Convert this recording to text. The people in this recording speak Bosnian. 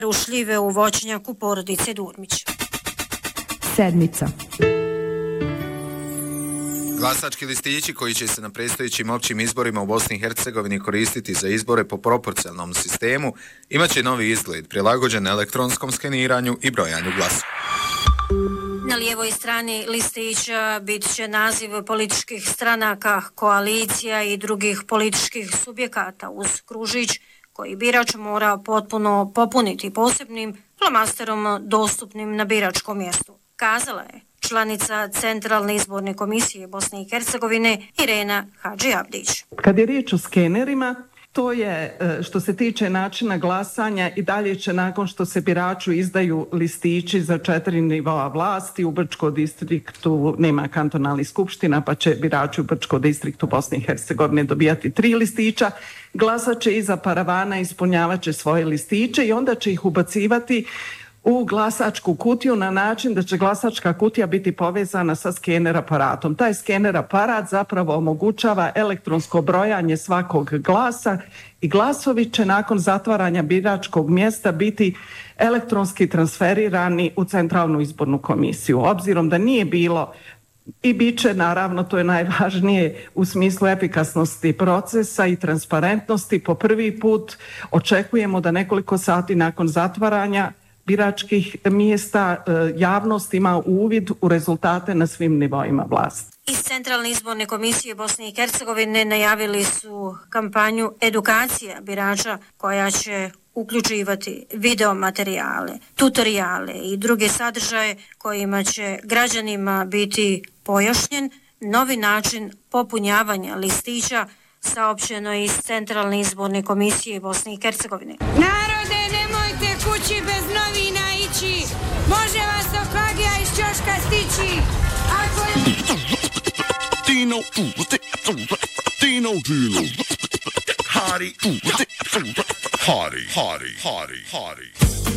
ušljive u voćnjaku porodice Durmić. Sedmica. Glasački listići koji će se na predstojećim općim izborima u Bosni i Hercegovini koristiti za izbore po proporcionalnom sistemu imaće novi izgled prilagođen elektronskom skeniranju i brojanju glasova. Na lijevoj strani listića bit će naziv političkih stranaka, koalicija i drugih političkih subjekata uz kružić koji birač mora potpuno popuniti posebnim flomasterom dostupnim na biračkom mjestu. Kazala je članica Centralne izborne komisije Bosne i Hercegovine Irena Hadžiabdić. Kad je riječ o skenerima, to je što se tiče načina glasanja i dalje će nakon što se biraču izdaju listići za 4 nivoa vlasti, u Brčkom distriktu nema kantonalnih skupština pa će birači u Brčkom distriktu Bosne i Hercegovine dobijati 3 listića, glasat će iza paravana, ispunjavat će svoje listiće i onda će ih ubacivati u glasačku kutiju na način da će glasačka kutija biti povezana sa skener aparatom. Taj skener aparat zapravo omogućava elektronsko brojanje svakog glasa i glasovi će nakon zatvaranja biračkog mjesta biti elektronski transferirani u Centralnu izbornu komisiju. Obzirom da nije bilo i bit će, naravno, to je najvažnije u smislu efikasnosti procesa i transparentnosti, po prvi put očekujemo da nekoliko sati nakon zatvaranja biračkih mjesta javnost ima uvid u rezultate na svim nivoima vlasti. Iz Centralne izborne komisije Bosne i Hercegovine najavili su kampanju edukacija birača koja će uključivati videomaterijale, tutoriale i druge sadržaje kojima će građanima biti pojašnjen novi način popunjavanja listića, saopćeno iz Centralne izborne komisije Bosne i Hercegovine. Narode, nemojte kući bez novina ići, može vas opagija iz ćoška stići. Ako je... Hardy.